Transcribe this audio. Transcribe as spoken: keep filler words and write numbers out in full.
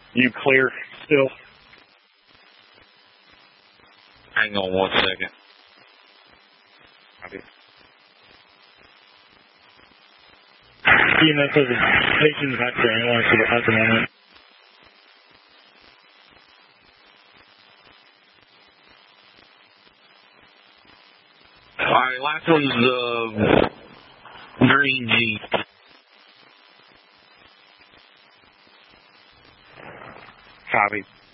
You clear still? Hang on one second. Okay. E M S has a patient back to ambulance at the moment. Alright, last one's uh, green Jeep. Copy.